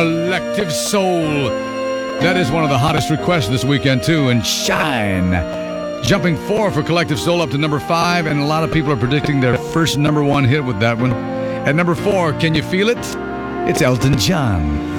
Collective Soul. That is one of the hottest requests this weekend, too. And Shine. Jumping 4 for Collective Soul up to number 5. And a lot of people are predicting their first number 1 hit with that one. At number 4, Can You Feel It? It's Elton John.